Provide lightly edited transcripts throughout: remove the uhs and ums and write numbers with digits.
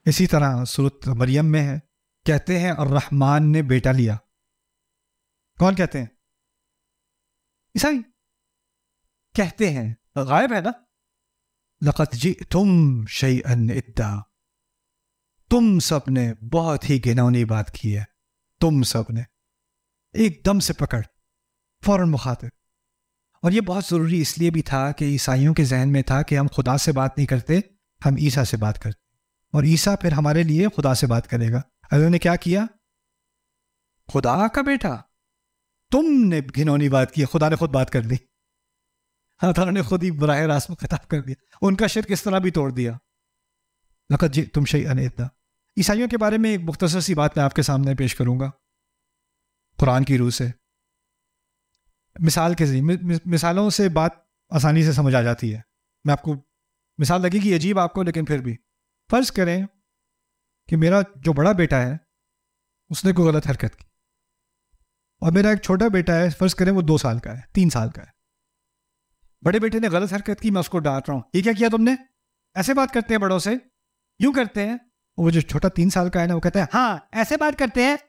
اسی طرح سورۃ مریم میں ہے، کہتے ہیں الرحمن نے بیٹا لیا. کون کہتے ہیں؟ عیسائی کہتے ہیں، غائب ہے نا. لقد جئتم شیئا ادا، تم سب نے بہت ہی گھنونی بات کی ہے. تم سب نے ایک دم سے پکڑ، فوراً مخاطب. اور یہ بہت ضروری اس لیے بھی تھا کہ عیسائیوں کے ذہن میں تھا کہ ہم خدا سے بات نہیں کرتے، ہم عیسیٰ سے بات کرتے، اور عیسیٰ پھر ہمارے لیے خدا سے بات کرے گا. انہوں نے کیا کیا؟ خدا کا بیٹا. تم نے گھنونی بات کی، خدا نے خود بات کر دی. اللہ تعالیٰ نے خود ہی براہ راست میں خطاب کر دیا. ان کا شرک اس طرح بھی توڑ دیا. لقد جئتم شیئا ادا. عیسائیوں کے بارے میں ایک مختصر سی بات میں آپ کے سامنے پیش کروں گا قرآن کی روح سے. مثال کے ذریعے، مثالوں سے بات آسانی سے سمجھ آ جاتی ہے. میں آپ کو مثال لگے گی عجیب آپ کو، لیکن پھر بھی فرض کریں کہ میرا جو بڑا بیٹا ہے اس نے کوئی غلط حرکت کی، اور میرا ایک چھوٹا بیٹا ہے، فرض کریں وہ 2 سال کا ہے، 3 سال کا ہے. بڑے بیٹے نے غلط حرکت کی، میں اس کو ڈانٹ رہا ہوں، یہ کیا کیا تم نے؟ ایسے بات کرتے ہیں بڑوں سے، یوں کرتے ہیں. وہ جو چھوٹا 3 سال کا ہے نا، وہ کہتا ہے ہاں ایسے بات کرتے ہیں.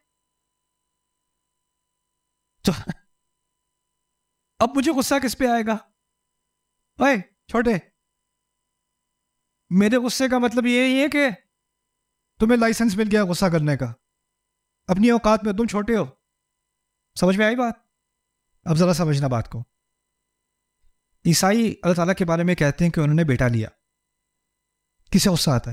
تو اب مجھے غصہ کس پہ آئے گا؟ اوے چھوٹے، میرے غصے کا مطلب یہ ہے کہ تمہیں لائسنس مل گیا غصہ کرنے کا، اپنی اوقات میں تم چھوٹے ہو. سمجھ میں آئی بات؟ اب ذرا سمجھنا بات کو. عیسائی اللہ تعالیٰ کے بارے میں کہتے ہیں کہ انہوں نے بیٹا لیا. کسے غصہ آتا ہے؟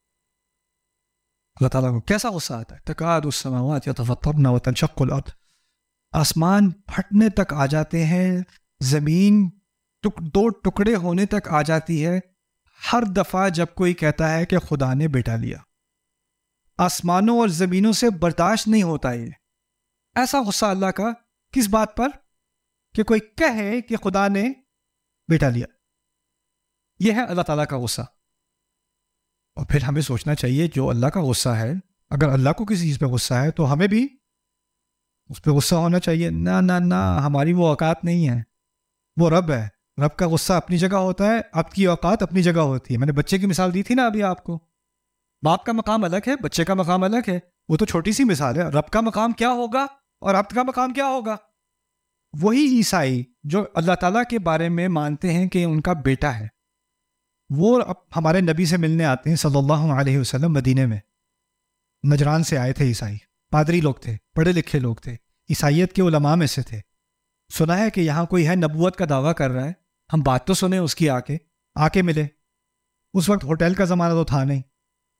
اللہ تعالیٰ کو. کیسا غصہ آتا ہے؟ تکاد السماوات یتفطرن وتنشق الارض. آسمان پھٹنے تک آ جاتے ہیں، زمین 2 ٹکڑے ہونے تک آ جاتی ہے ہر دفعہ جب کوئی کہتا ہے کہ خدا نے بیٹا لیا. آسمانوں اور زمینوں سے برداشت نہیں ہوتا یہ ایسا غصہ اللہ کا. کس بات پر؟ کہ کوئی کہے کہ خدا نے بیٹا لیا. یہ ہے اللہ تعالیٰ کا غصہ. اور پھر ہمیں سوچنا چاہیے جو اللہ کا غصہ ہے، اگر اللہ کو کسی چیز پہ غصہ ہے تو ہمیں بھی اس پہ غصہ ہونا چاہیے. نہ نہ نہ، ہماری وہ اوقات نہیں ہے. وہ رب ہے، رب کا غصہ اپنی جگہ ہوتا ہے، آپ کی اوقات اپنی جگہ ہوتی ہے. میں نے بچے کی مثال دی تھی نا ابھی آپ کو. باپ کا مقام الگ ہے، بچے کا مقام الگ ہے. وہ تو چھوٹی سی مثال ہے. رب کا مقام کیا ہوگا اور آپ کا مقام کیا ہوگا؟ وہی عیسائی جو اللہ تعالیٰ کے بارے میں مانتے ہیں کہ ان کا بیٹا ہے، وہ اب ہمارے نبی سے ملنے آتے ہیں صلی اللہ علیہ وسلم. مدینے میں نجران سے آئے تھے عیسائی، پادری لوگ تھے، پڑھے لکھے لوگ تھے، عیسائیت کے علماء میں سے تھے. سنا ہے کہ یہاں کوئی ہے نبوت کا دعویٰ کر رہا ہے، ہم بات تو سنیں اس کی. آ کے ملے. اس وقت ہوٹل کا زمانہ تو تھا نہیں.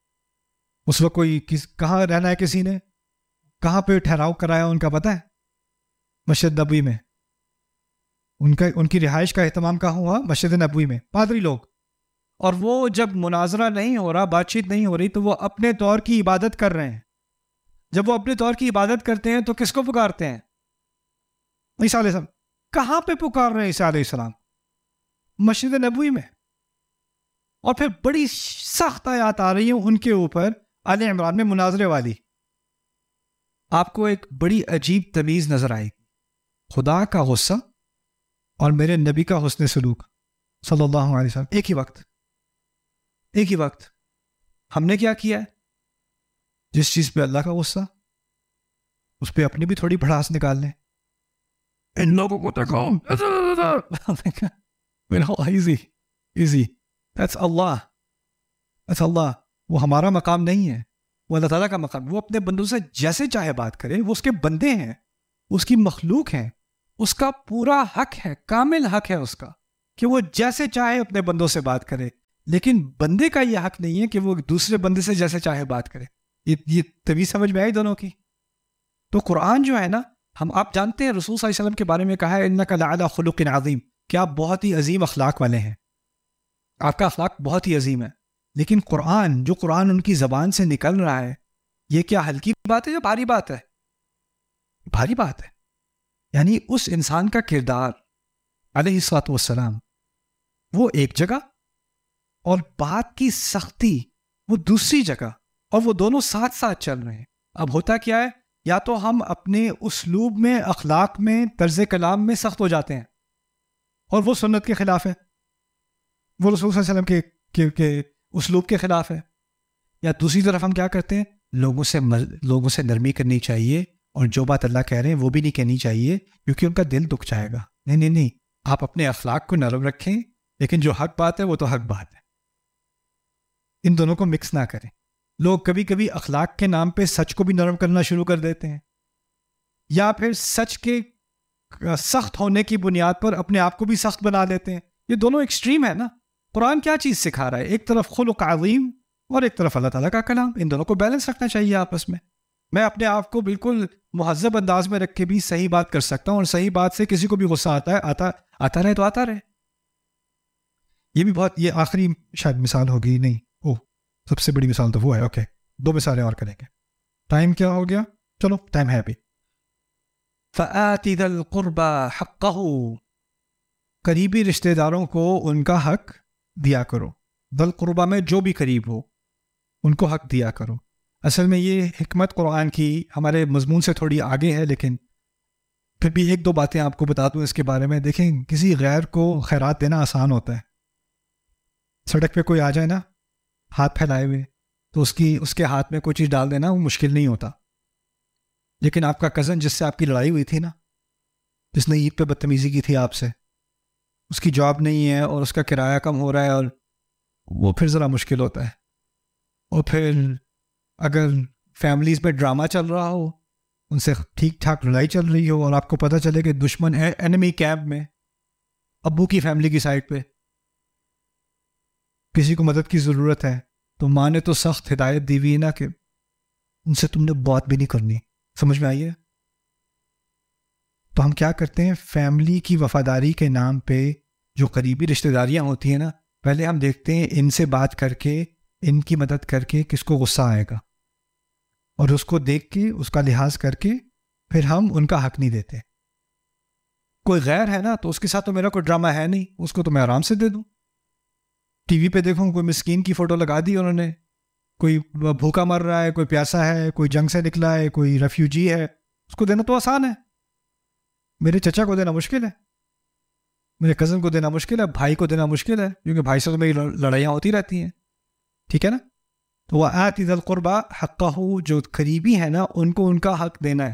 اس وقت کوئی کہاں رہنا ہے، کسی نے کہاں پہ ٹھہراؤ کرایا ان کا پتہ ہے؟ مسجد نبوی میں. ان کی رہائش کا اہتمام کہاں ہوا؟ مسجد نبوی میں. پادری لوگ. اور وہ جب مناظرہ نہیں ہو رہا، بات چیت نہیں ہو رہی، تو وہ اپنے طور کی عبادت کر رہے ہیں. جب وہ اپنے طور کی عبادت کرتے ہیں تو کس کو پکارتے ہیں؟ عیسیٰ علیہ السلام. کہاں پہ پکار رہے ہیں عیسیٰ علیہ السلام؟ مسجد نبوی میں. اور پھر بڑی سخت آیات آ رہی ہیں ان کے اوپر، آل عمران میں، مناظرے والی. آپ کو ایک بڑی عجیب تمیز نظر آئے گی. خدا کا غصہ اور میرے نبی کا حسن سلوک صلی اللہ علیہ وسلم ایک ہی وقت. ہم نے کیا کیا ہے؟ جس چیز پہ اللہ کا غصہ، اس پہ اپنی بھی تھوڑی بھڑاس نکال لیں. ان لوگوں کو تکاؤ. ایزی. That's اللہ. وہ ہمارا مقام نہیں ہے، وہ اللہ تعالیٰ کا مقام. وہ اپنے بندوں سے جیسے چاہے بات کرے. وہ اس کے بندے ہیں، اس کی مخلوق ہیں. اس کا پورا حق ہے، کامل حق ہے اس کا، کہ وہ جیسے چاہے اپنے بندوں سے بات کرے. لیکن بندے کا یہ حق نہیں ہے کہ وہ دوسرے بندے سے جیسے چاہے بات کرے. یہ تمیز سمجھ میں آئی دونوں کی؟ تو قرآن جو ہے نا، آپ جانتے ہیں رسول صلی اللہ علیہ وسلم کے بارے میں کہا ہے انک لعلی خلق عظیم، کہ آپ بہت ہی عظیم اخلاق والے ہیں، آپ کا اخلاق بہت ہی عظیم ہے. لیکن قرآن ان کی زبان سے نکل رہا ہے، یہ کیا ہلکی بات ہے یا بھاری بات ہے؟ بھاری بات ہے. یعنی اس انسان کا کردار علیہ الصلوۃ والسلام وہ ایک جگہ، اور بات کی سختی وہ دوسری جگہ، اور وہ دونوں ساتھ ساتھ چل رہے ہیں. اب ہوتا کیا ہے، یا تو ہم اپنے اسلوب میں، اخلاق میں، طرز کلام میں سخت ہو جاتے ہیں، اور وہ سنت کے خلاف ہے، وہ رسول صلی اللہ علیہ وسلم کے اسلوب کے خلاف ہے. یا دوسری طرف ہم کیا کرتے ہیں، لوگوں سے نرمی کرنی چاہیے، اور جو بات اللہ کہہ رہے ہیں وہ بھی نہیں کہنی چاہیے کیونکہ ان کا دل دکھ جائے گا. نہیں، آپ اپنے اخلاق کو نرم رکھیں، لیکن جو حق بات ہے وہ تو حق بات ہے. ان دونوں کو مکس نہ کریں. لوگ کبھی کبھی اخلاق کے نام پہ سچ کو بھی نرم کرنا شروع کر دیتے ہیں، یا پھر سچ کے سخت ہونے کی بنیاد پر اپنے آپ کو بھی سخت بنا لیتے ہیں. یہ دونوں ایکسٹریم ہے نا. قرآن کیا چیز سکھا رہا ہے؟ ایک طرف خلق عظیم اور ایک طرف اللہ تعالیٰ کا کلام. ان دونوں کو بیلنس رکھنا چاہیے آپس میں. میں اپنے آپ کو بالکل مہذب انداز میں رکھ کے بھی صحیح بات کر سکتا ہوں، اور صحیح بات سے کسی کو بھی غصہ آتا رہے تو آتا رہے. یہ بھی بہت، یہ آخری شاید مثال ہوگی، نہیں سب سے بڑی مثال تو وہ ہے. اوکے 2 مثالیں اور کریں گے. ٹائم کیا ہو گیا؟ چلو ٹائم ہے ابھی. فآت ذا القربى حقہ، قریبی رشتہ داروں کو ان کا حق دیا کرو. ذا القربى میں جو بھی قریب ہو ان کو حق دیا کرو. اصل میں یہ حکمت قرآن کی ہمارے مضمون سے تھوڑی آگے ہے، لیکن پھر بھی 1-2 باتیں آپ کو بتا دوں اس کے بارے میں. دیکھیں، کسی غیر کو خیرات دینا آسان ہوتا ہے. سڑک پہ کوئی آ جائے نا ہاتھ پھیلائے ہوئے، تو اس کے ہاتھ میں کوئی چیز ڈال دینا وہ مشکل نہیں ہوتا. لیکن آپ کا کزن جس سے آپ کی لڑائی ہوئی تھی نا، جس نے عید پہ بدتمیزی کی تھی آپ سے، اس کی جاب نہیں ہے اور اس کا کرایہ کم ہو رہا ہے، اور وہ پھر ذرا مشکل ہوتا ہے. اور پھر اگر فیملیز میں ڈرامہ چل رہا ہو، ان سے ٹھیک ٹھاک لڑائی چل رہی ہو، اور آپ کو پتہ چلے کہ دشمن ہے اینمی کیمپ میں، ابو کی فیملی کی سائڈ پہ، کسی کو مدد کی ضرورت ہے، تو ماں نے تو سخت ہدایت دی ہوئی ہے نا کہ ان سے تم نے بات بھی نہیں کرنی. سمجھ میں آئیے؟ تو ہم کیا کرتے ہیں، فیملی کی وفاداری کے نام پہ جو قریبی رشتہ داریاں ہوتی ہیں نا، پہلے ہم دیکھتے ہیں ان سے بات کر کے، ان کی مدد کر کے کس کو غصہ آئے گا، اور اس کو دیکھ کے، اس کا لحاظ کر کے پھر ہم ان کا حق نہیں دیتے. کوئی غیر ہے نا تو اس کے ساتھ تو میرا کوئی ڈرامہ ہے نہیں، اس کو تو میں آرام سے دے دوں. ٹی وی پہ دیکھوں کوئی مسکین کی فوٹو لگا دی انہوں نے، کوئی بھوکا مر رہا ہے، کوئی پیاسا ہے، کوئی جنگ سے نکلا ہے، کوئی ریفیوجی ہے، اس کو دینا تو آسان ہے. میرے چچا کو دینا مشکل ہے، میرے کزن کو دینا مشکل ہے، بھائی کو دینا مشکل ہے، کیونکہ بھائی سے تو میری لڑائیاں ہوتی رہتی ہیں. ٹھیک ہے نا؟ تو وآت ذی القربى حقہ، جو قریبی ہے نا ان کو ان کا حق دینا ہے.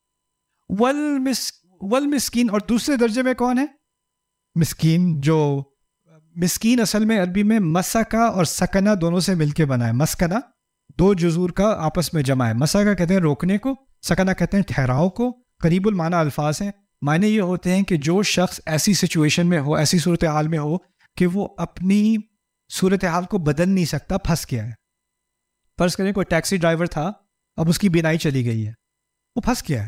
والمسکین، اور دوسرے درجے میں کون ہے؟ مسکین. جو مسکین اصل میں عربی میں مسکا اور سکنا دونوں سے مل کے بنا ہے. مسکنا 2 جذور کا آپس میں جمع ہے. مسکا کہتے ہیں روکنے کو، سکنا کہتے ہیں ٹھہراؤ کو. قریب المعنی الفاظ ہیں. معنی یہ ہوتے ہیں کہ جو شخص ایسی سچویشن میں ہو، ایسی صورتحال میں ہو کہ وہ اپنی صورتحال کو بدل نہیں سکتا، پھنس گیا ہے. فرض کریں کوئی ٹیکسی ڈرائیور تھا، اب اس کی بینائی چلی گئی ہے، وہ پھنس گیا ہے.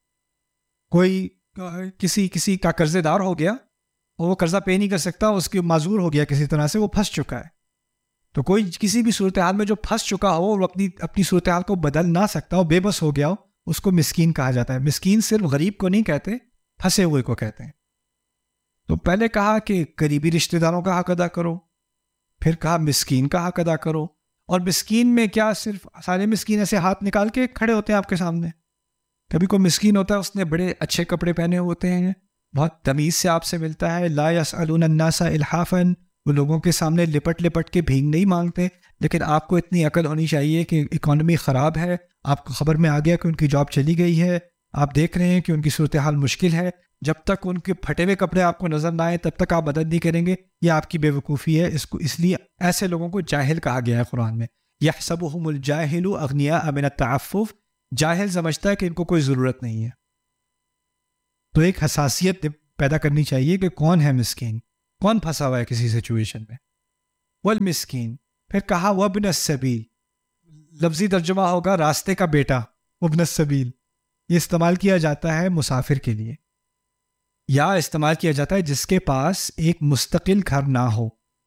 کوئی کسی کا قرضے دار ہو گیا اور وہ قرضہ پے نہیں کر سکتا، اس کی معذور ہو گیا کسی طرح سے، وہ پھنس چکا ہے. تو کوئی کسی بھی صورتحال میں جو پھنس چکا ہو اور اپنی صورتحال کو بدل نہ سکتا ہو، بے بس ہو گیا ہو، اس کو مسکین کہا جاتا ہے. مسکین صرف غریب کو نہیں کہتے، پھنسے ہوئے کو کہتے ہیں. تو پہلے کہا کہ قریبی رشتہ داروں کا حق ادا کرو، پھر کہا مسکین کا حق ادا کرو. اور مسکین میں کیا صرف سارے مسکین ایسے ہاتھ نکال کے کھڑے ہوتے ہیں آپ کے سامنے؟ کبھی کوئی مسکین ہوتا ہے، اس نے بڑے اچھے کپڑے پہنے ہوتے ہیں، بہت تمیز سے آپ سے ملتا ہے. لا یسألون الناس الحافا، وہ لوگوں کے سامنے لپٹ کے بھیک نہیں مانگتے. لیکن آپ کو اتنی عقل ہونی چاہیے کہ اکانومی خراب ہے، آپ کو خبر میں آ گیا کہ ان کی جاب چلی گئی ہے، آپ دیکھ رہے ہیں کہ ان کی صورتحال مشکل ہے. جب تک ان کے پھٹے ہوئے کپڑے آپ کو نظر نہ آئے تب تک آپ مدد نہیں کریں گے. یہ آپ کی بے وقوفی ہے. اس لیے ایسے لوگوں کو جاہل کہا گیا ہے قرآن میں. یحسبهم الجاہل اغنیاء من التعفف، جاہل سمجھتا ہے کہ ان کو کوئی ضرورت نہیں ہے. تو ایک حساسیت پیدا کرنی چاہیے کہ کون ہے مسکین، کون پھنسا ہوا ہے کسی سچویشن میں. والمسکین، پھر کہا وابن السبیل، لفظی ترجمہ ہوگا راستے کا بیٹا. وابن السبیل یہ استعمال کیا جاتا ہے مسافر کے لیے، یا استعمال کیا جاتا ہے جس کے پاس ایک مستقل گھر نہ ہو،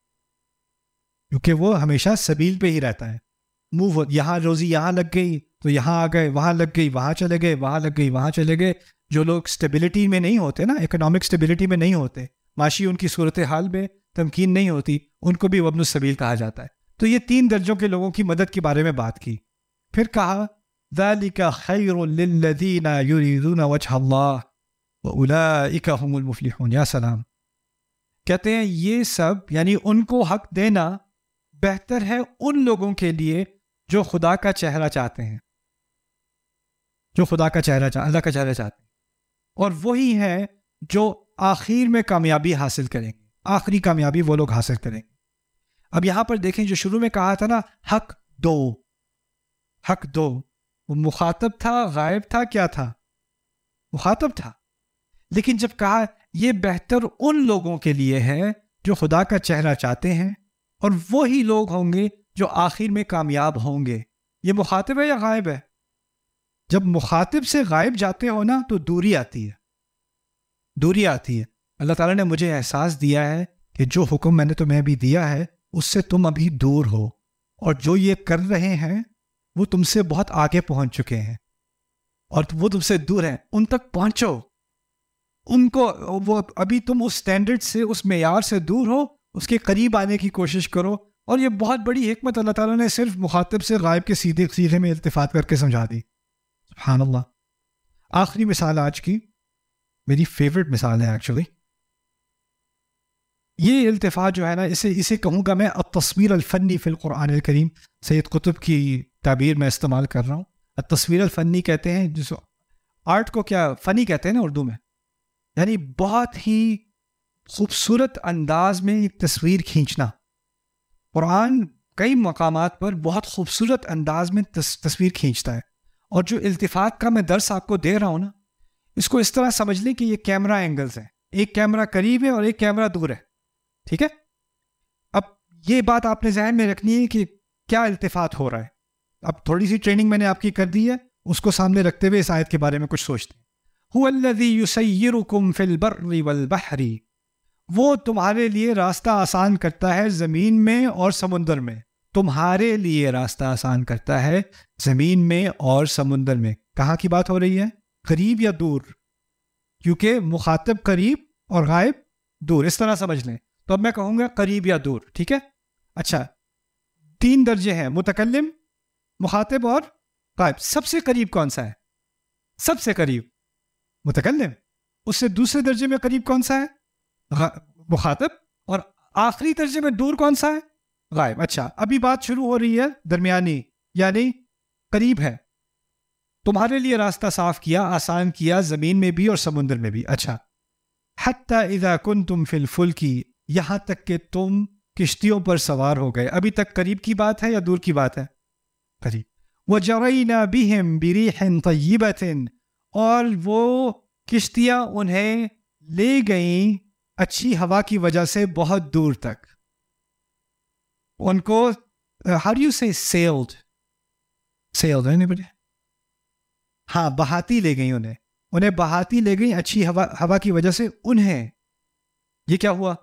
کیونکہ وہ ہمیشہ سبیل پہ ہی رہتا ہے. موو، یہاں روزی یہاں لگ گئی تو یہاں آ گئے، وہاں لگ گئی وہاں چلے گئے، وہاں لگ گئی وہاں چلے گئے. جو لوگ سٹیبلٹی میں نہیں ہوتے نا، اکنامک سٹیبلٹی میں نہیں ہوتے، معاشی ان کی صورتحال میں تمکین نہیں ہوتی، ان کو بھی وابن السبیل کہا جاتا ہے. تو یہ 3 درجوں کے لوگوں کی مدد کے بارے میں بات کی. پھر کہا ذَلِكَ خَيْرٌ لِلَّذِينَ يُرِيدُونَ وَجْهَ اللَّهِ وَأُولَئِكَ هُمُ الْمُفْلِحُونَ. یا سلام. کہتے ہیں یہ سب، یعنی ان کو حق دینا بہتر ہے ان لوگوں کے لیے جو خدا کا چہرہ چاہتے ہیں، جو خدا کا چہرہ اللہ کا چہرہ چاہتے ہیں، اور وہی ہے جو آخر میں کامیابی حاصل کریں گے، آخری کامیابی وہ لوگ حاصل کریں گے۔ اب یہاں پر دیکھیں جو شروع میں کہا تھا نا، حق دو، حق دو، وہ مخاطب تھا، غائب تھا، کیا تھا؟ مخاطب تھا۔ لیکن جب کہا یہ بہتر ان لوگوں کے لیے ہے جو خدا کا چہرہ چاہتے ہیں، اور وہی لوگ ہوں گے جو آخر میں کامیاب ہوں گے، یہ مخاطب ہے یا غائب ہے؟ جب مخاطب سے غائب جاتے ہو نا تو دوری آتی ہے، دوری آتی ہے۔ اللہ تعالیٰ نے مجھے احساس دیا ہے کہ جو حکم میں نے تمہیں بھی دیا ہے اس سے تم ابھی دور ہو، اور جو یہ کر رہے ہیں وہ تم سے بہت آگے پہنچ چکے ہیں، اور وہ تم سے دور ہیں، ان تک پہنچو، ان کو، وہ ابھی تم اس سٹینڈرڈ سے، اس معیار سے دور ہو، اس کے قریب آنے کی کوشش کرو۔ اور یہ بہت بڑی حکمت اللہ تعالیٰ نے صرف مخاطب سے غائب کے سیدھے سیدھے میں التفات کر کے سمجھا دی۔ سبحان اللہ۔ آخری مثال آج کی میری فیورٹ مثال ہے ایکچولی، یہ التفات جو ہے نا، اسے کہوں گا میں التصویر الفنی فی القرآن الکریم، سید قطب کی تعبیر میں استعمال کر رہا ہوں۔ التصویر الفنی کہتے ہیں جس آرٹ کو، کیا فنی کہتے ہیں نا اردو میں، یعنی بہت ہی خوبصورت انداز میں ایک تصویر کھینچنا۔ قرآن کئی مقامات پر بہت خوبصورت انداز میں تصویر کھینچتا ہے، اور جو التفات کا میں درس آپ کو دے رہا ہوں نا، اس کو اس طرح سمجھ لیں کہ یہ کیمرہ اینگلز ہیں، ایک کیمرہ قریب ہے اور ایک کیمرہ دور ہے، ٹھیک ہے؟ اب یہ بات آپ نے ذہن میں رکھنی ہے کہ کیا التفات ہو رہا ہے۔ اب تھوڑی سی ٹریننگ میں نے آپ کی کر دی ہے، اس کو سامنے رکھتے ہوئے اس آیت کے بارے میں کچھ سوچتے ہیں۔ هو الذی یسیرکم فی البر والبحر، وہ تمہارے لیے راستہ آسان کرتا ہے زمین میں اور سمندر میں، تمہارے لیے راستہ آسان کرتا ہے زمین میں اور سمندر میں۔ کہاں کی بات ہو رہی ہے؟ قریب یا دور؟ کیونکہ مخاطب قریب اور غائب دور، اس طرح سمجھ لیں۔ تو اب میں کہوں گا قریب یا دور، ٹھیک ہے؟ اچھا، 3 درجے ہیں، متکلم، مخاطب اور غائب۔ سب سے قریب کون سا ہے؟ سب سے قریب متکلم۔ اس سے دوسرے درجے میں قریب کون سا ہے؟ مخاطب۔ اور آخری درجے میں دور کون سا ہے؟ غائب۔ اچھا، ابھی بات شروع ہو رہی ہے درمیانی، یعنی قریب ہے، تمہارے لیے راستہ صاف کیا، آسان کیا، زمین میں بھی اور سمندر میں بھی۔ اچھا، حتی اذا کنتم فی الفلک، یہاں تک کہ تم کشتیوں پر سوار ہو گئے۔ ابھی تک قریب کی بات ہے یا دور کی بات ہے؟ قریب۔ وجرینا بہم بریح طیبۃ، اور وہ کشتیاں انہیں لے گئیں اچھی ہوا کی وجہ سے بہت دور تک۔ ان کو how do you say sailed anybody؟ ہاں، بہاتی لے گئیں، انہیں بہاتی لے گئیں اچھی ہوا کی وجہ سے۔ انہیں یہ کیا ہوا؟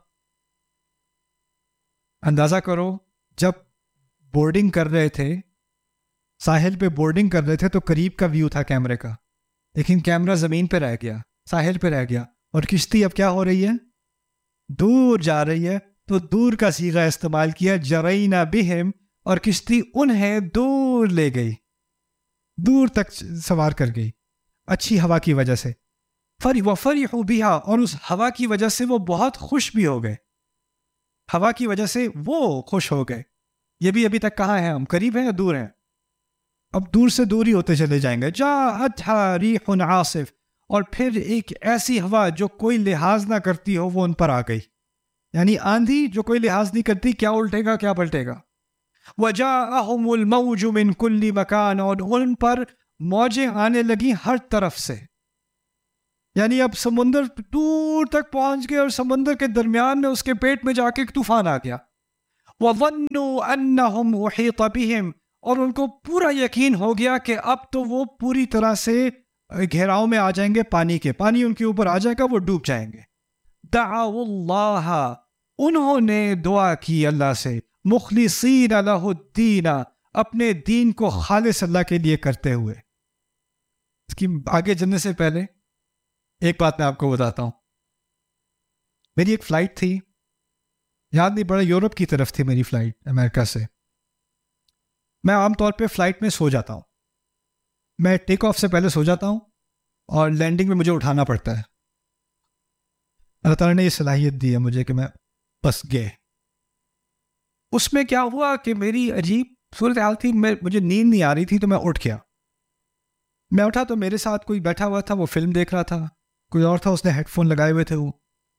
اندازہ کرو، جب بورڈنگ کر رہے تھے، ساحل پہ بورڈنگ کر رہے تھے تو قریب کا ویو تھا کیمرے کا، لیکن کیمرہ زمین پہ رہ گیا، ساحل پہ رہ گیا، اور کشتی اب کیا ہو رہی ہے؟ دور جا رہی ہے۔ تو دور کا صیغہ استعمال کیا، جرینا بہم، اور کشتی انہیں دور لے گئی، دور تک سوار کر گئی اچھی ہوا کی وجہ سے۔ وفرحوا بہا، اور اس ہوا کی وجہ سے وہ بہت خوش بھی ہو گئے، ہوا کی وجہ سے وہ خوش ہو گئے۔ یہ بھی ابھی تک کہاں ہیں ہم؟ قریب ہیں یا دور ہیں؟ اب دور سے دور ہی ہوتے چلے جائیں گے۔ جاءتھا ریح عاصف، اور پھر ایک ایسی ہوا جو کوئی لحاظ نہ کرتی ہو وہ ان پر آ گئی، یعنی آندھی جو کوئی لحاظ نہیں کرتی، کیا الٹے گا کیا پلٹے گا۔ وجاءہم الموج من کل مکان، اور ان پر موجیں آنے لگیں ہر طرف سے، یعنی اب سمندر دور تک پہنچ گئے اور سمندر کے درمیان میں اس کے پیٹ میں جا کے ایک طوفان آ گیا۔ وَظَنُّوا أَنَّهُمْ أُحِيطَ بِهِمْ، اور ان کو پورا یقین ہو گیا کہ اب تو وہ پوری طرح سے گھیراؤ میں آ جائیں گے پانی کے، پانی ان کے اوپر آ جائے گا، وہ ڈوب جائیں گے۔ دعوا اللہ، انہوں نے دعا کی اللہ سے، مخلصین لہ الدین، اپنے دین کو خالص اللہ کے لیے کرتے ہوئے۔ اس کی آگے جانے سے پہلے ایک بات میں آپ کو بتاتا ہوں۔ میری ایک فلائٹ تھی، یاد نہیں پڑا، یورپ کی طرف تھی میری فلائٹ، امریکہ سے۔ میں عام طور پہ فلائٹ میں سو جاتا ہوں، میں ٹیک آف سے پہلے سو جاتا ہوں اور لینڈنگ میں مجھے اٹھانا پڑتا ہے۔ اللہ تعالیٰ نے یہ صلاحیت دی ہے مجھے کہ میں بس گئے۔ اس میں کیا ہوا کہ میری عجیب صورتحال تھی مجھے نیند نہیں آ رہی تھی تو میں اٹھ گیا. میں اٹھا تو میرے ساتھ کوئی بیٹھا ہوا تھا, وہ فلم دیکھ رہا تھا. کوئی اور تھا, اس نے ہیڈ فون لگائے ہوئے تھے, وہ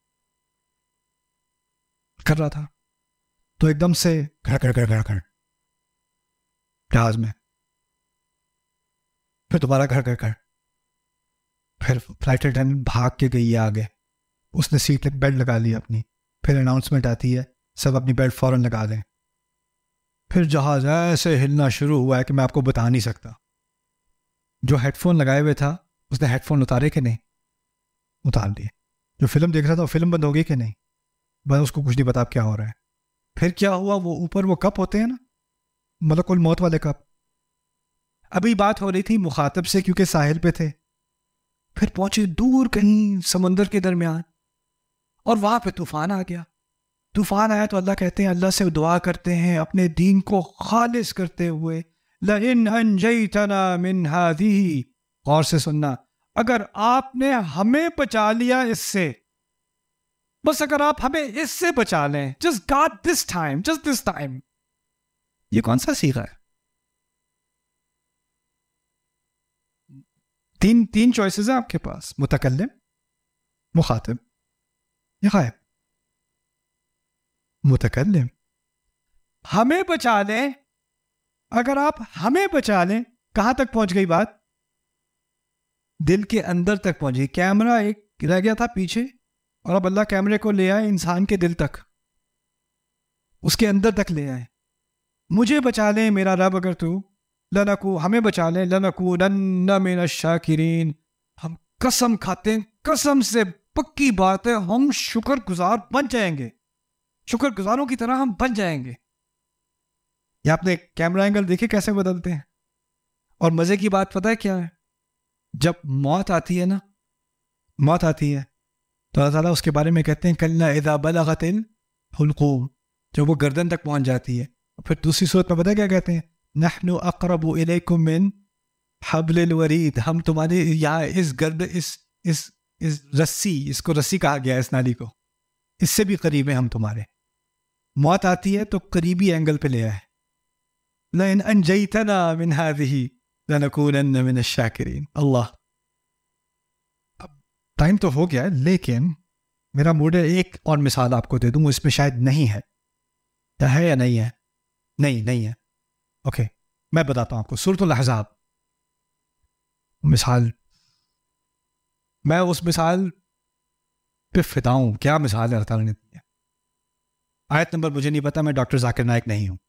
کر رہا تھا. تو ایک دم سے گھڑ گھڑ گھڑ گھڑ گھڑ جہاز میں, پھر دوبارہ گھڑ گھڑ گھڑ. پھر فلائٹ اٹینڈنٹ بھاگ کے گئی ہے آگے, اس نے سیٹ بیلٹ لگا لی اپنی. پھر اناؤنسمنٹ آتی ہے سب اپنی بیلٹ فوراً لگا دیں. پھر جہاز ایسے ہلنا شروع ہوا ہے کہ میں آپ کو بتا نہیں سکتا. جو ہیڈ فون لگائے ہوئے تھا اس نے ہیڈ فون اتارے کہ نہیں؟ اتار لیے. جو فلم دیکھ رہا تھا وہ فلم بند ہو گئی کہ نہیں؟ بس اس کو کچھ نہیں پتا اب کیا ہو رہا ہے. پھر کیا ہوا, وہ اوپر وہ کپ ہوتے ہیں نا, ملک الموت والے کپ, ابھی بات ہو رہی تھی مخاطب سے کیونکہ ساحل پہ تھے. پھر پہنچے دور کہیں سمندر کے درمیان, اور وہاں پہ طوفان آ گیا. طوفان آیا تو اللہ کہتے ہیں, اللہ سے دعا کرتے ہیں اپنے دین کو خالص کرتے ہوئے, لَإِنْ أَنْجَيْتَنَا مِنْ هَذِهِ, غور سے سننا, اگر آپ نے ہمیں بچا لیا اس سے, بس اگر آپ ہمیں اس سے بچا لیں, just God this time, just this time. یہ کون سا صیغہ ہے؟ تین چوائسز ہیں آپ کے پاس, متکلم, مخاطب یا غائب. متکلم, ہمیں بچا لیں, اگر آپ ہمیں بچا لیں. کہاں تک پہنچ گئی بات؟ دل کے اندر تک پہنچ گئی. کیمرہ ایک رہ گیا تھا پیچھے, اور اب اللہ کیمرے کو لے آئے انسان کے دل تک, اس کے اندر تک لے آئے. مجھے بچا لیں میرا رب اگر تو, لنکو, ہمیں بچا لیں, لنکونن من الشاکرین, ہم قسم کھاتے ہیں, قسم سے پکی بات ہے, ہم شکر گزار بن جائیں گے, شکر گزاروں کی طرح ہم بن جائیں گے. یہ آپ نے کیمرہ اینگل دیکھے کیسے بدلتے ہیں. اور مزے کی بات پتہ ہے کیا ہے؟ جب موت آتی ہے نا, موت آتی ہے تو اللہ تعالیٰ اس کے بارے میں کہتے ہیں کلا اذا بلغت الحلقوم, جب وہ گردن تک پہنچ جاتی ہے. پھر دوسری صورت میں پتہ ہے کیا کہتے ہیں؟ نحن اقرب الیکم من حبل الورید, ہم تمہارے یہاں اس گرد اس رسی, اس کو رسی کہا گیا ہے اس نالی کو, اس سے بھی قریب ہیں ہم تمہارے. موت آتی ہے تو قریبی اینگل پہ لے آئے. لئن انجیتنا من هذه لنکونن من الشاکرین. اللہ, اب ٹائم تو ہو گیا ہے, لیکن میرا موڈ ہے ایک اور مثال آپ کو دے دوں, اس میں شاید نہیں ہے. کیا ہے یا نہیں ہے؟ نہیں ہے. اوکے, میں بتاتا ہوں آپ کو. سورۃ الاحزاب مثال, میں اس مثال پہ فدا ہوں. کیا مثال ہے اللہ تعالیٰ نے دی ہے. آیت نمبر مجھے نہیں پتا, میں ڈاکٹر ذاکر نائک نہیں ہوں.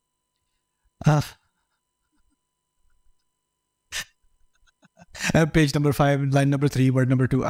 Page number 5, line number 3, word number 2.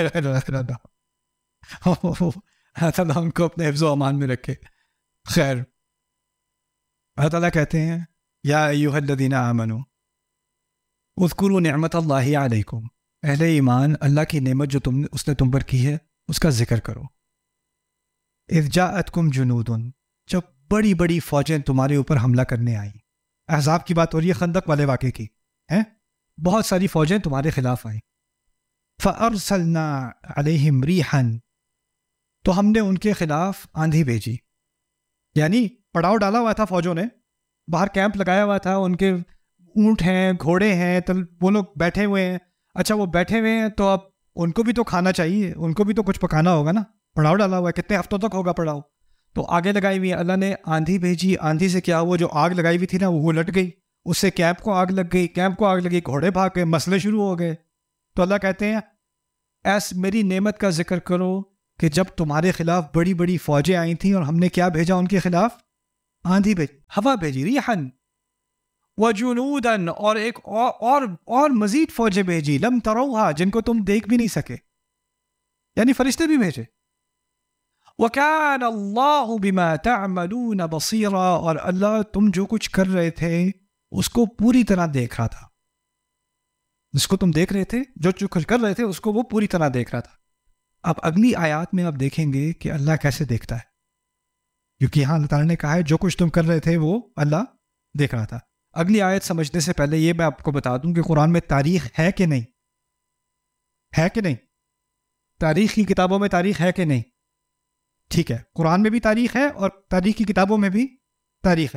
اللہ ان کو اپنے حفظ و امان میں رکھے. خیر, اللہ تعالیٰ کہتے ہیں یا ایھا الذین آمنوا اذکروا نعمت اللہ علیکم, اہل ایمان, اللہ کی نعمت جو اس نے تم پر کی ہے اس کا ذکر کرو. اذ جاءتکم جنود, جب بڑی بڑی فوجیں تمہارے اوپر حملہ کرنے آئیں. احزاب کی بات ہو رہی ہے, خندق والے واقعے کی ہیں, بہت ساری فوجیں تمہارے خلاف آئیں. فارسلنا علیہم ریحا, تو ہم نے ان کے خلاف آندھی بھیجی. یعنی پڑاؤ ڈالا ہوا تھا فوجوں نے, باہر کیمپ لگایا ہوا تھا, ان کے اونٹ ہیں, گھوڑے ہیں, تو وہ لوگ بیٹھے ہوئے ہیں. اچھا وہ بیٹھے ہوئے ہیں تو اب ان کو بھی تو کھانا چاہیے, ان کو بھی تو کچھ پکانا ہوگا نا. پڑاؤ ڈالا ہوا ہے, کتنے ہفتوں تک ہوگا پڑاؤ, تو آگے لگائی ہوئی ہے. اللہ نے آندھی بھیجی, آندھی سے کیا ہوا, جو آگ لگائی ہوئی تھی نا وہ لٹ گئی, اس سے کیمپ کو آگ لگ گئی, کیمپ کو آگ لگی, گھوڑے بھاگ گئے, مسئلے شروع ہو گئے. تو اللہ کہتے ہیں میری نعمت کا ذکر کرو کہ جب تمہارے خلاف بڑی بڑی فوجیں آئی تھیں اور ہم نے کیا بھیجا ان کے خلاف, آندھی بھیجی, ہوا بھیجی, ریحن وجنودن, اور ایک اور مزید فوجیں بھیجی, لم تروہا, جن کو تم دیکھ بھی نہیں سکے, یعنی فرشتے بھی بھیجے. وَكَانَ اللَّهُ بِمَا تَعْمَلُونَ بَصِيرًا, اور اللہ تم جو کچھ کر رہے تھے اس کو پوری طرح دیکھ رہا تھا. جس کو تم دیکھ رہے تھے, جو کچھ کر رہے تھے اس کو وہ پوری طرح دیکھ رہا تھا. اب اگلی آیات میں آپ دیکھیں گے کہ اللہ کیسے دیکھتا ہے, کیونکہ یہاں اللہ تعالیٰ نے کہا ہے جو کچھ تم کر رہے تھے وہ اللہ دیکھ رہا تھا. اگلی آیت سمجھنے سے پہلے یہ میں آپ کو بتا دوں کہ قرآن میں تاریخ ہے کہ نہیں, ہے کہ نہیں, تاریخ کی کتابوں میں تاریخ ہے کہ نہیں. ٹھیک ہے, قرآن میں بھی تاریخ ہے اور تاریخ کی کتابوں میں بھی تاریخ ہے.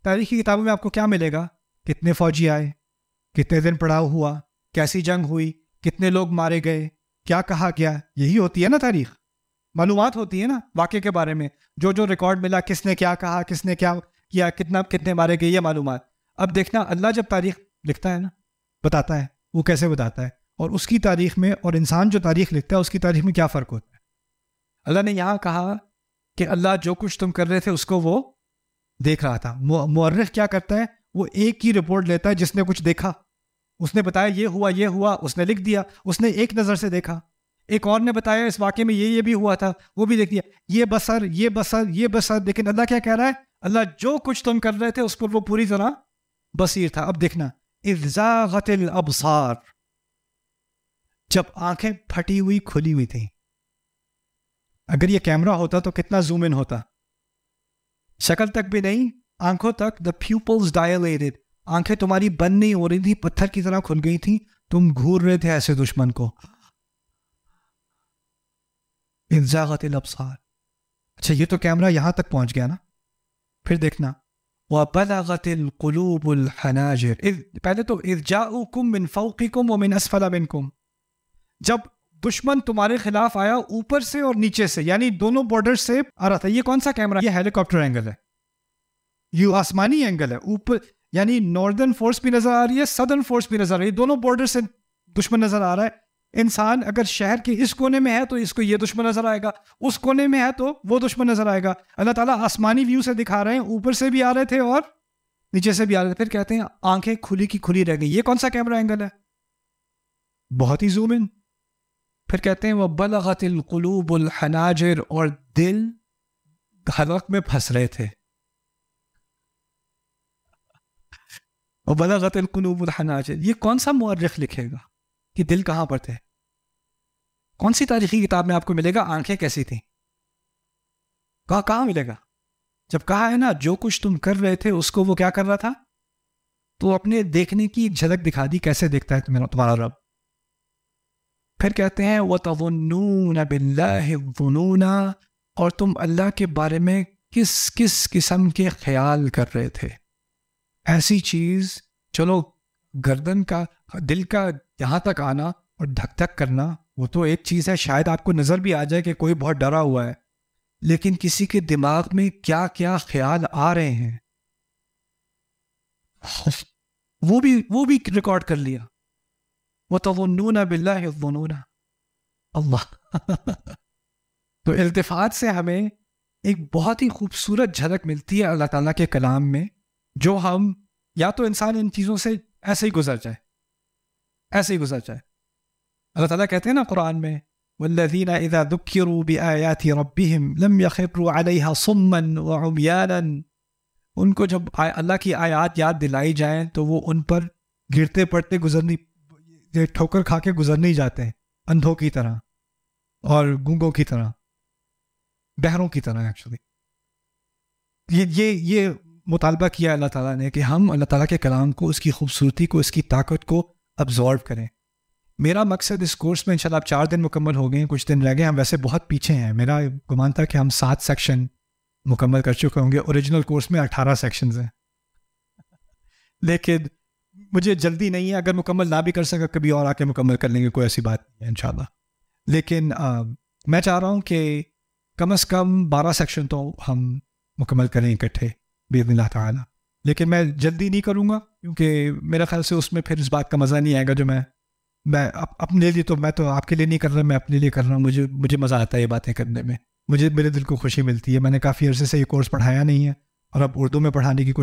تاریخی کتابوں میں آپ کو کیا ملے گا؟ کتنے فوجی آئے، کتنے دن پڑاؤ ہوا، کیسی جنگ ہوئی، کتنے لوگ مارے گئے، کیا کہا گیا، یہی ہوتی ہے نا تاریخ. معلومات ہوتی ہے نا واقعے کے بارے میں، جو جو ریکارڈ ملا، کس نے کیا کہا، کس نے کیا کیا، کتنے مارے گئے، یہ معلومات. اب دیکھنا اللہ جب تاریخ لکھتا ہے نا، بتاتا ہے، وہ کیسے بتاتا ہے، اور اس کی تاریخ میں اور انسان جو تاریخ لکھتا ہے اس کی تاریخ میں کیا فرق ہوتا ہے. اللہ نے یہاں کہا کہ اللہ جو کچھ تم کر رہے تھے اس کو وہ دیکھ رہا تھا. مورخ کیا کرتا ہے؟ وہ ایک ہی رپورٹ لیتا ہے جس نے کچھ دیکھا، اس نے بتایا یہ ہوا، اس نے لکھ دیا، اس نے ایک نظر سے دیکھا. ایک اور نے بتایا اس واقعے میں یہ بھی ہوا تھا، وہ بھی لکھ دیا. یہ بسر. لیکن اللہ کیا کہہ رہا ہے؟ اللہ جو کچھ تم کر رہے تھے اس پر وہ پوری طرح بصیر تھا. اب دیکھنا، اذ زاغت الابصار، جب آنکھیں پھٹی ہوئی کھلی ہوئی تھیں. اگر یہ کیمرہ ہوتا تو کتنا زوم ان ہوتا، شکل تک بھی نہیں، آنکھوں تک. the pupils dilated، آنکھیں تمہاری بند نہیں ہو رہی تھی، پتھر کی طرح کھل گئی تھیں، تم گھور رہے تھے ایسے دشمن کو. اذ زاغت الابصار. اچھا یہ تو کیمرہ یہاں تک پہنچ گیا نا. پھر دیکھنا، وَبَلَغَتِ الْقُلُوبُ الْحَنَاجِرَ. پہلے تو اذ جاءوکم من فوقکم ومن اسفل منکم، جب دشمن تمہارے خلاف آیا اوپر سے اور نیچے سے، یعنی دونوں بارڈر سے آ رہا تھا. یہ کون سا کیمرہ؟ یہ ہیلی کاپٹر اینگل ہے، یہ آسمانی اینگل ہے. اوپر یعنی ناردرن فورس بھی نظر آ رہی ہے، سدرن فورس بھی نظر آ رہی ہے، دونوں بارڈر سے دشمن نظر آ رہا ہے. انسان اگر شہر کے اس کونے میں ہے تو اس کو یہ دشمن نظر آئے گا، اس کونے میں ہے تو وہ دشمن نظر آئے گا. اللہ تعالیٰ آسمانی ویو سے دکھا رہے ہیں، اوپر سے بھی آ رہے تھے اور نیچے سے بھی آ رہے تھے. پھر کہتے ہیں آنکھیں کھلی کی کھلی رہ گئی. یہ کون سا کیمرہ اینگل ہے؟ بہت ہی زوم ان. پھر کہتے ہیں وَبَلَغَتِ الْقُلُوبُ الْحَنَاجِرَ، اور دل حلق میں پھنس رہے تھے. وَبَلَغَتِ الْقُلُوبُ الْحَنَاجِرَ، یہ کون سا مورخ لکھے گا کہ دل کہاں پر تھے؟ کون سی تاریخی کتاب میں آپ کو ملے گا آنکھیں کیسی تھیں؟ کہاں ملے گا؟ جب کہا ہے نا جو کچھ تم کر رہے تھے اس کو وہ کیا کر رہا تھا، تو اپنے دیکھنے کی ایک جھلک دکھا دی کیسے دیکھتا ہے تمہارا رب. پھر کہتے ہیں وَتَظُنُّونَ بِاللَّهِ الظُّنُونَ، اور تم اللہ کے بارے میں کس قسم کے خیال کر رہے تھے. ایسی چیز، چلو گردن کا، دل کا یہاں تک آنا اور دھک دھک کرنا وہ تو ایک چیز ہے، شاید آپ کو نظر بھی آ جائے کہ کوئی بہت ڈرا ہوا ہے، لیکن کسی کے دماغ میں کیا کیا خیال آ رہے ہیں وہ بھی ریکارڈ کر لیا. وَتَظُنُّونَ بِاللَّهِ الظُّنُونَ. اللہ تو التفات سے ہمیں ایک بہت ہی خوبصورت جھلک ملتی ہے اللہ تعالیٰ کے کلام میں، جو ہم یا تو انسان ان چیزوں سے ایسے ہی گزر جائے. اللہ تعالیٰ کہتے ہیں نا قرآن میں وَالَّذِينَ إِذَا ذُكِّرُوا بِآيَاتِ رَبِّهِمْ لَمْ يَخِرُّوا عَلَيْهَا صُمًّا وَعُمْيَانًا. ان کو جب اللہ کی آیات یاد دلائی جائیں تو وہ ان پر گرتے پڑتے ٹھوکر کھا کے گزر نہیں جاتے ہیں، اندھوں کی طرح اور گونگوں کی طرح، بہروں کی طرح. ایکچولی یہ مطالبہ کیا اللہ تعالیٰ نے کہ ہم اللہ تعالیٰ کے کلام کو، اس کی خوبصورتی کو، اس کی طاقت کو ابزارو کریں. میرا مقصد اس کورس میں انشاءاللہ اب 4 دن مکمل ہو گئے ہیں، کچھ دن رہ گئے. ہم ویسے بہت پیچھے ہیں، میرا گمان تھا کہ ہم 7 سیکشن مکمل کر چکے ہوں گے. اوریجنل کورس میں 18 سیکشنز ہیں، لیکن مجھے جلدی نہیں ہے. اگر مکمل نہ بھی کر سکا کبھی اور آ کے مکمل کر لیں گے، کوئی ایسی بات نہیں ہے انشاءاللہ. لیکن میں چاہ رہا ہوں کہ کم از کم 12 سیکشن تو ہم مکمل کریں اکٹھے باذن اللہ تعالیٰ. لیکن میں جلدی نہیں کروں گا کیونکہ میرا خیال سے اس میں پھر اس بات کا مزہ نہیں آئے گا جو میں اپنے لیے، تو میں تو آپ کے لیے نہیں کر رہا، میں اپنے لیے کر رہا ہوں. مجھے مزہ آتا ہے یہ باتیں کرنے میں، میرے دل کو خوشی ملتی ہے. میں نے کافی عرصے سے یہ کورس پڑھایا نہیں ہے اور اب اردو میں پڑھانے کی